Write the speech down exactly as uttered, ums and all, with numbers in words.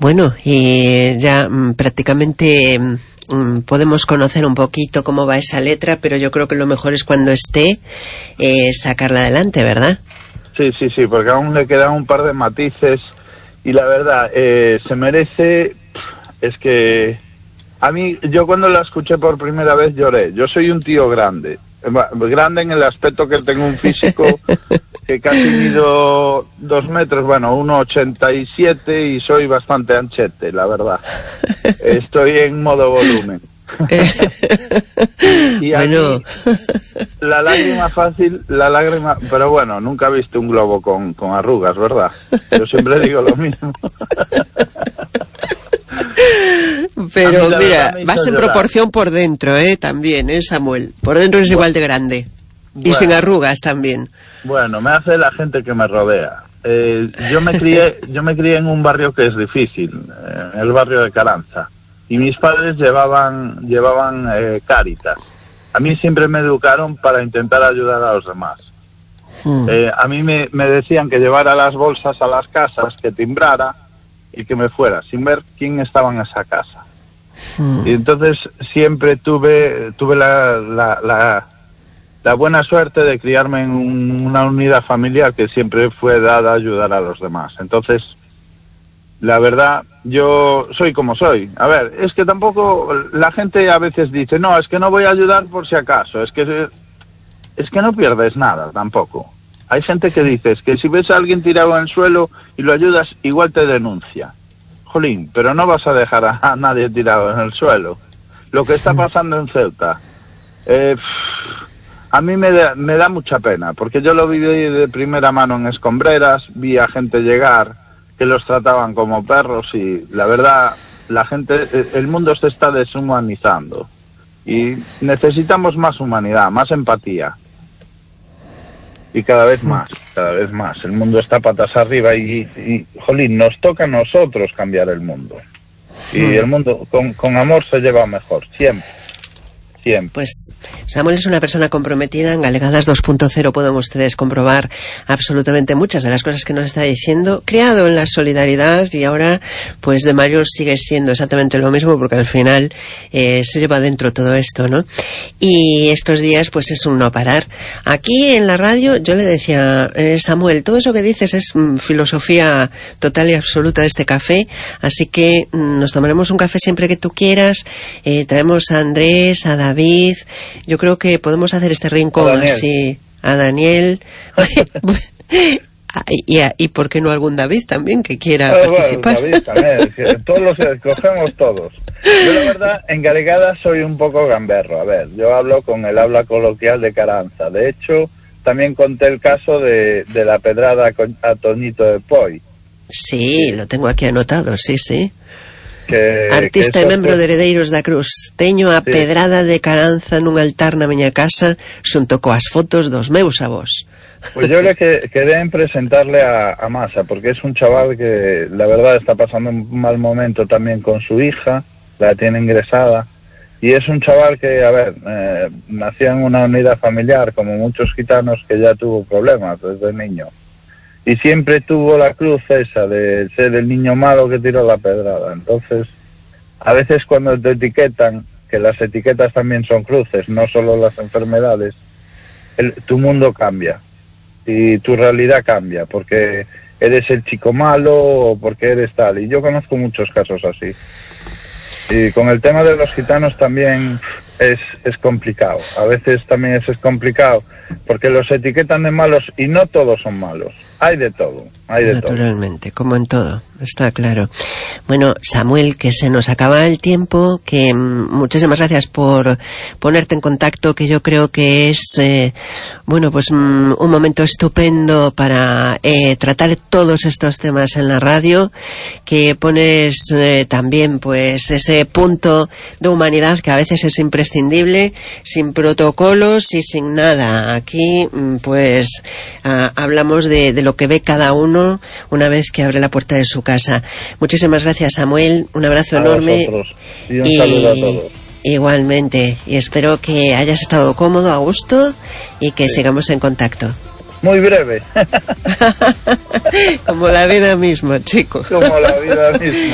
Bueno, y ya mm, prácticamente mm, podemos conocer un poquito cómo va esa letra, pero yo creo que lo mejor es cuando esté eh, sacarla adelante, ¿verdad? Sí, sí, sí, porque aún le quedan un par de matices y la verdad, eh, se merece, es que a mí, yo cuando la escuché por primera vez lloré. Yo soy un tío grande, grande en el aspecto que tengo un físico que casi mido dos metros, bueno, uno ochenta y siete y soy bastante anchete, la verdad. Estoy en modo volumen. Y bueno, la lágrima fácil, la lágrima, pero bueno, nunca he visto un globo con, con arrugas, ¿verdad? Yo siempre digo lo mismo. Pero mira, vas en proporción por dentro, ¿eh? También, ¿eh, Samuel? Por dentro es igual de grande. Y bueno, sin arrugas también. Bueno, me hace la gente que me rodea. Eh, yo me crié, yo me crié en un barrio que es difícil, en el barrio de Caranza. Y mis padres llevaban, llevaban eh, Cáritas. A mí siempre me educaron para intentar ayudar a los demás. Hmm. Eh, a mí me, me decían que llevara las bolsas a las casas, que timbrara y que me fuera, sin ver quién estaba en esa casa. Hmm. Y entonces siempre tuve, tuve la, la, la, la buena suerte de criarme en un, una unidad familiar que siempre fue dada a ayudar a los demás. Entonces, la verdad, yo soy como soy. A ver, es que tampoco la gente a veces dice, no, es que no voy a ayudar por si acaso, es que es que no pierdes nada tampoco. Hay gente que dice, es que si ves a alguien tirado en el suelo y lo ayudas, igual te denuncia. Jolín, pero no vas a dejar a, a nadie tirado en el suelo. Lo que está pasando en Ceuta, eh, a mí me da, me da mucha pena, porque yo lo viví de primera mano en escombreras, vi a gente llegar que los trataban como perros y la verdad, la gente, el mundo se está deshumanizando y necesitamos más humanidad, más empatía y cada vez más, cada vez más. El mundo está patas arriba y, y jolín, nos toca a nosotros cambiar el mundo y el mundo con, con amor se lleva mejor, siempre. Siempre. Pues Samuel es una persona comprometida. En Galegadas dos punto cero pueden ustedes comprobar absolutamente muchas de las cosas que nos está diciendo. Criado en la solidaridad y ahora pues de mayor sigue siendo exactamente lo mismo, porque al final eh, se lleva dentro todo esto, ¿no? Y estos días pues es un no parar. Aquí en la radio yo le decía, eh, Samuel, todo eso que dices es mm, filosofía total y absoluta de este café, así que mm, nos tomaremos un café siempre que tú quieras. Eh, traemos a Andrés, a David. David, yo creo que podemos hacer este rincón a así a Daniel y, a, y por qué no algún David también que quiera oh, participar. Bueno, David también, que todos los escogemos todos. Yo la verdad en Galegadas soy un poco gamberro. A ver, yo hablo con el habla coloquial de Caranza. De hecho, también conté el caso de, de la pedrada a Toñito de Poi. Sí, lo tengo aquí anotado, sí, sí. Que, artista que e membro fue... de Heredeiros da Cruz. Teño a sí. pedrada de Caranza nun altar na miña casa xunto coas fotos dos meus avós. Pues yo le que, quedé en presentarle a, a Masa, porque es un chaval que la verdad está pasando un mal momento también con su hija, la tiene ingresada, y es un chaval que, a ver, eh, nació en una unidad familiar, como muchos gitanos, que ya tuvo problemas desde niño. Y siempre tuvo la cruz esa de ser el niño malo que tiró la pedrada. Entonces, a veces cuando te etiquetan, que las etiquetas también son cruces, no solo las enfermedades, el, tu mundo cambia y tu realidad cambia, porque eres el chico malo o porque eres tal. Y yo conozco muchos casos así. Y con el tema de los gitanos también es, es complicado. A veces también es, es complicado porque los etiquetan de malos y no todos son malos. Hay de todo, hay de Naturalmente, todo. como en todo, está claro. Bueno, Samuel, que se nos acaba el tiempo, que mm, muchísimas gracias por ponerte en contacto, que yo creo que es, eh, bueno, pues mm, un momento estupendo para eh, tratar todos estos temas en la radio, que pones eh, también, pues, ese punto de humanidad que a veces es imprescindible, sin protocolos y sin nada. Aquí, mm, pues, ah, hablamos de, de lo que ve cada uno una vez que abre la puerta de su casa. Muchísimas gracias, Samuel, un abrazo a enorme y un y, saludo a todos. Igualmente, y espero que hayas estado cómodo, a gusto y que sí. sigamos en contacto. Muy breve. Como la vida misma, chico. Como la vida misma.